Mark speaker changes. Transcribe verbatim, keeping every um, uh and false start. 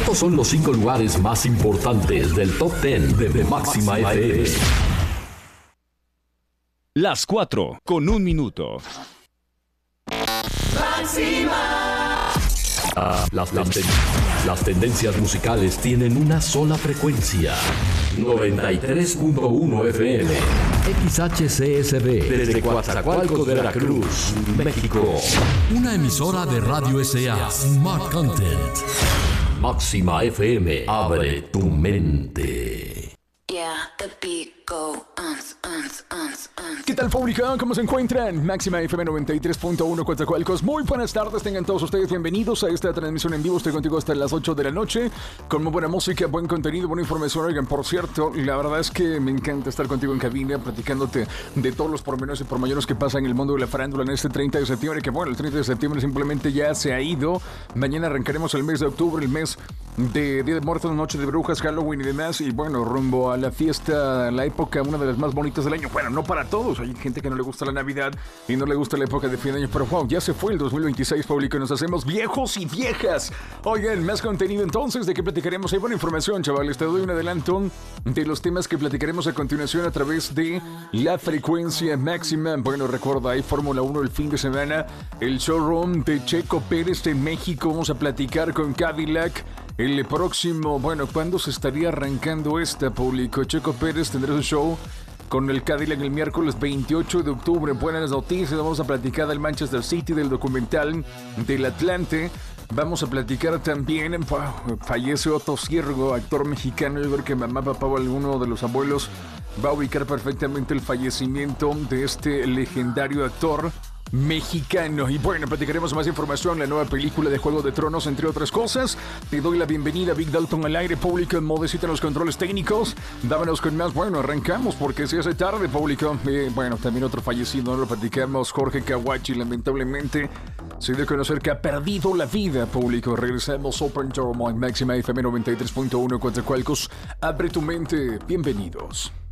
Speaker 1: Estos son los cinco lugares más importantes del Top diez de, de Máxima F M.
Speaker 2: Las cuatro con un minuto.
Speaker 1: Máxima. Ah, las, las, ten- las tendencias musicales tienen una sola frecuencia. noventa y tres punto uno F M. X H C S B. Desde Coatzacoalcos, Veracruz, México.
Speaker 3: Una emisora de Radio S A. Smart Content.
Speaker 1: Máxima F M. Abre tu mente.
Speaker 4: Yeah, the beat go uns, uns, uns, uns.
Speaker 5: ¿Qué tal, público? ¿Cómo se encuentran? Máxima F M noventa y tres punto uno Coatzacoalcos. Muy buenas tardes, tengan todos ustedes bienvenidos a esta transmisión en vivo. Estoy contigo hasta las ocho de la noche con muy buena música, buen contenido, buena información. Oigan, por cierto, la verdad es que me encanta estar contigo en cabina platicándote de todos los pormenores y pormayores que pasan en el mundo de la farándula en este treinta de septiembre. Que bueno, el treinta de septiembre simplemente ya se ha ido. Mañana arrancaremos el mes de octubre, el mes de Día de Muertos, Noche de Brujas, Halloween y demás. Y bueno, rumbo a la fiesta, la época, una de las más bonitas del año. Bueno, no para todos. Hay gente que no le gusta la Navidad y no le gusta la época de fin de año. Pero wow, ya se fue el dos mil veintiséis, público. Nos hacemos viejos y viejas. Oigan, más contenido entonces. ¿De qué platicaremos? Hay buena información, chavales. Te doy un adelanto de los temas que platicaremos a continuación a través de la frecuencia máxima. Bueno, recuerda, hay Fórmula uno el fin de semana. El showroom de Checo Pérez en México. Vamos a platicar con Cadillac. El próximo, bueno, ¿cuándo se estaría arrancando esta, público? Checo Pérez tendrá su show con el Cadillac el miércoles veintiocho de octubre. Buenas noticias, vamos a platicar del Manchester City, del documental del Atlante. Vamos a platicar también, wow, fallece Otto Siergo, actor mexicano. Yo creo que mamá, papá o alguno de los abuelos va a ubicar perfectamente el fallecimiento de este legendario actor mexicano. Y bueno, platicaremos más información, la nueva película de Juego de Tronos, entre otras cosas. Te doy la bienvenida a Big Dalton al aire, público, en modecita en los controles técnicos. Dámonos con más. Bueno, arrancamos porque se hace tarde, público. Eh, bueno, también otro fallecido, no lo platicamos, Jorge Kawachi, lamentablemente se dio a conocer que ha perdido la vida, público. Regresamos Open Door, Máxima F M noventa y tres punto uno Coatzacoalcos. Abre tu mente. Bienvenidos.